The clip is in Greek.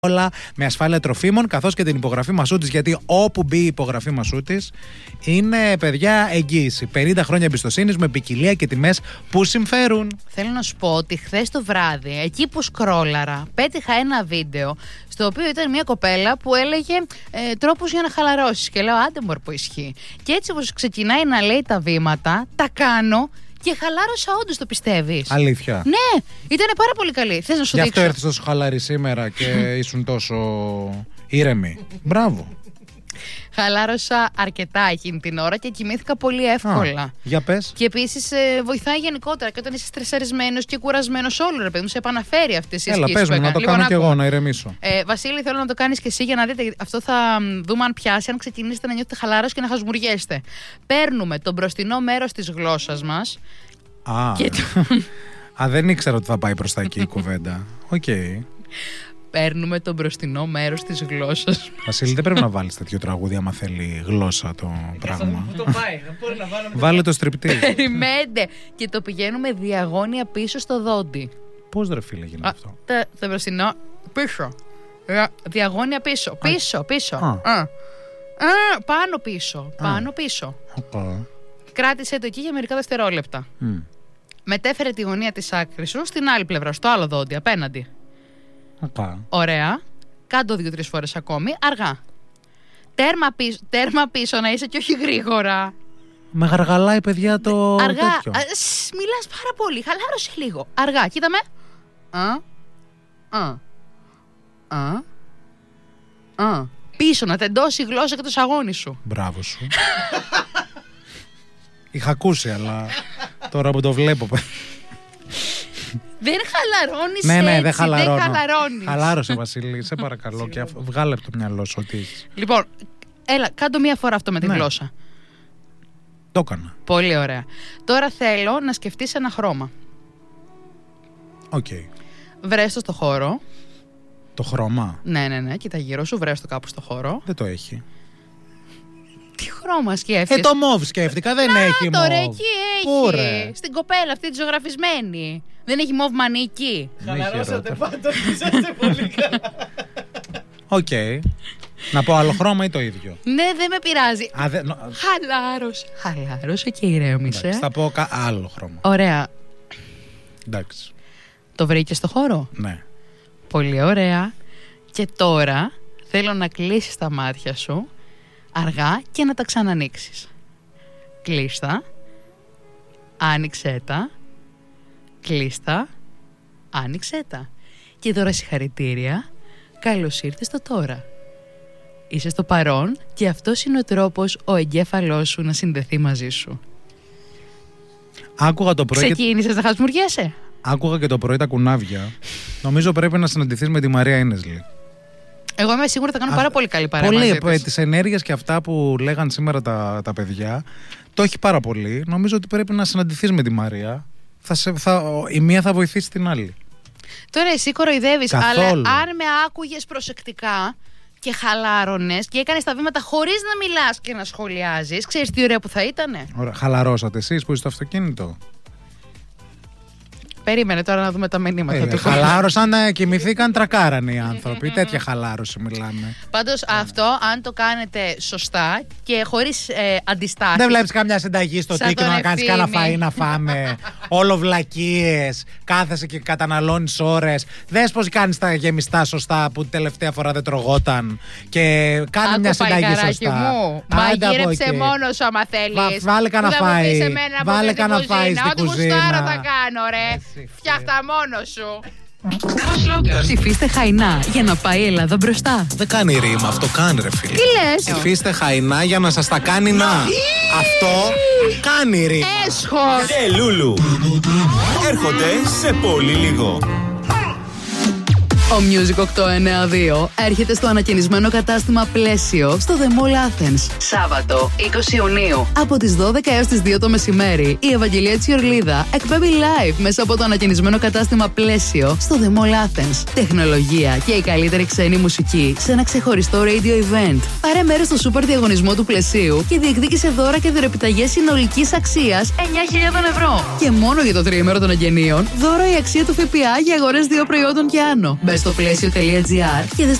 όλα με ασφάλεια τροφίμων, καθώς και την υπογραφή Μασούτης. Γιατί όπου μπει η υπογραφή Μασούτης είναι, παιδιά, εγγύηση. 50 χρόνια εμπιστοσύνης με ποικιλία και τιμές που συμφέρουν. Θέλω να σου πω ότι χθες το βράδυ, εκεί που σκρόλαρα, πέτυχα ένα βίντεο στο οποίο ήταν μια κοπέλα που έλεγε τρόπους για να χαλαρώσεις. Και λέω, άντε μωρ που ισχύει. Και έτσι όπως ξεκινάει να λέει τα βήματα, τα κάνω. Και χαλάρωσα, όντως, το πιστεύεις? Αλήθεια? Ναι, ήταν πάρα πολύ καλή. Θες να σου δείξω? Γι' αυτό δείξω? έρθεις τόσο χαλαρή σήμερα και ήσουν τόσο ήρεμη. Μπράβο. Χαλάρωσα αρκετά εκείνη την ώρα και κοιμήθηκα πολύ εύκολα. Για πες. Και επίσης βοηθάει γενικότερα. Και όταν είσαι στρεσαρισμένος και κουρασμένος, όλο ρε παιδί μου, σε επαναφέρει αυτές οι ασκήσεις. Έλα, πες μου, να το κάνω κι εγώ, να ηρεμήσω. Βασίλη, θέλω να το κάνεις και εσύ για να δείτε. Αυτό θα δούμε αν πιάσει, αν ξεκινήσετε να νιώθετε χαλάρωση και να χασμουριέστε. Παίρνουμε το μπροστινό μέρος της γλώσσας μας. Δεν ήξερα ότι θα πάει προς τα εκεί η κουβέντα. Οκ. Παίρνουμε το μπροστινό μέρος της γλώσσας. Βασίλη, δεν πρέπει να βάλεις τέτοιο τραγούδι άμα θέλει γλώσσα το πράγμα. Το πάει, Βάλε το στριπτή. Περιμένετε. Και το πηγαίνουμε διαγώνια πίσω στο δόντι. Πώς ρε φίλε γίνεται αυτό? Το μπροστινό πίσω. Διαγώνια πίσω. Πίσω. Πάνω πίσω. Πάνω πίσω. Κράτησε το εκεί για μερικά δευτερόλεπτα. Μετέφερε τη γωνία της άκρης σου στην άλλη πλευρά, στο άλλο δόντι, απέναντι. Ωραία. Κάντο 2-3 φορές ακόμη. Αργά. Τέρμα πίσω να είσαι και όχι γρήγορα. Με γαργαλάει, παιδιά, το αργά. τέτοιο. Μιλάς πάρα πολύ. Χαλάρωσε λίγο. Αργά. Κοίτα με. Πίσω να τεντώσει η γλώσσα και το σαγόνι σου. Μπράβο σου. Είχα ακούσει, αλλά τώρα που το βλέπω. Δεν χαλαρώνεις ναι, δεν χαλαρώνω. χαλαρώνεις. Χαλάρωσε, Βασίλη, σε παρακαλώ. Και βγάλε από το μυαλό σου ότι έχεις. Λοιπόν, έλα, κάντο μία φορά αυτό με τη γλώσσα. Το έκανα. Πολύ ωραία. Τώρα θέλω να σκεφτείς ένα χρώμα. Οκ. Βρες το στο χώρο. Το χρώμα? Ναι, κοίτα γύρω σου, βρες το κάπου στο χώρο. Δεν το έχει. Τι χρώμα σκέφτηκες? Το μοβ σκέφτηκα, δεν έχει μοβ. Τώρα εκεί έχει. Στην κοπέλα αυτή τη ζωγραφισμένη. Δεν έχει μοβ μανίκι. Χαλαρώσατε πάντως, είσαστε πολύ καλά. Οκ. Να πω άλλο χρώμα ή το ίδιο? Ναι, δεν με πειράζει. Χαλάρωσε και ηρέμησε. Θα πω άλλο χρώμα. Ωραία. Εντάξει. Το βρήκες στο χώρο? Ναι. Πολύ ωραία. Και τώρα θέλω να κλείσεις τα μάτια σου αργά και να τα ξανανοίξεις. Κλείστα. Άνοιξέ τα. Κλείστα. Άνοιξέ τα. Και τώρα συγχαρητήρια. Καλώς ήρθες στο τώρα. Είσαι στο παρόν και αυτός είναι ο τρόπος ο εγκέφαλός σου να συνδεθεί μαζί σου. Άκουγα το πρωί. Ξεκίνησες να χασμουριέσαι? Άκουγα και το πρωί τα κουνάβια. Νομίζω πρέπει να συναντηθείς με τη Μαρία Ίνεσλι. Εγώ είμαι σίγουρη θα κάνω πάρα πολύ καλή παρέα μαζί της. Τις ενέργειες και αυτά που λέγαν σήμερα τα παιδιά, το έχει πάρα πολύ. Νομίζω ότι πρέπει να συναντηθείς με τη Μαρία. Η μία θα βοηθήσει την άλλη. Τώρα εσύ κοροϊδεύεις, αλλά αν με άκουγες προσεκτικά και χαλάρωνες και έκανες τα βήματα χωρίς να μιλάς και να σχολιάζεις, ξέρεις τι ωραία που θα ήτανε? Ωραία. Χαλαρώσατε εσείς που είστε στο αυτοκίνητο? Περίμενε τώρα να δούμε τα μηνύματα του. Χαλάρωσαν, κοιμηθήκαν, τρακάρανε οι άνθρωποι. Τέτοια χαλάρωση μιλάμε. Πάντως αυτό, αν το κάνετε σωστά και χωρίς αντιστάσεις. Δεν βλέπεις καμιά συνταγή στο TikTok να κάνεις κάνα φαΐ να φάμε? Όλο βλακίες. Κάθεσαι και καταναλώνεις ώρες. Δες πως κάνεις τα γεμιστά σωστά που τελευταία φορά δεν τρογόταν. Και κάνε μια συνταγή σωστά. Μου. Μαγείρεψε μόνος άμα θέλεις. Βάλε κάνα φαΐ. Βάλε κάνα φαΐ στην κουζίνα. Ό,τι θα κάνω ρε. Φτιάχτα μόνος σου. Ψηφίστε Χαϊνά για να πάει η Ελλάδα μπροστά. Δεν κάνει ρήμα αυτό, κάνει ρε φίλε. Τι λες? Ψηφίστε Χαϊνά για να σας τα κάνει να. Αυτό κάνει ρήμα. Έσχος. Και Λούλου έρχονται σε πολύ λίγο. Ο Music 892 έρχεται στο ανακαινισμένο κατάστημα Πλαίσιο στο The Mall Athens. Σάββατο 20 Ιουνίου. Από τις 12 έως τις 2 το μεσημέρι, η Ευαγγελία Τσιορλίδα εκπέμπει live μέσα από το ανακαινισμένο κατάστημα Πλαίσιο στο The Mall Athens. Τεχνολογία και η καλύτερη ξένη μουσική σε ένα ξεχωριστό radio event. Πάρε μέρος στο σούπερ διαγωνισμό του Πλαισίου και διεκδίκησε δώρα και δωρεπιταγές συνολικής αξίας 9.000 ευρώ. Και μόνο για το τριήμερο των εγγενείων, δώρο η αξία του ΦΠΑ για αγορές 2 προϊόντων και άνω. Μπες στο πλαίσιο.gr και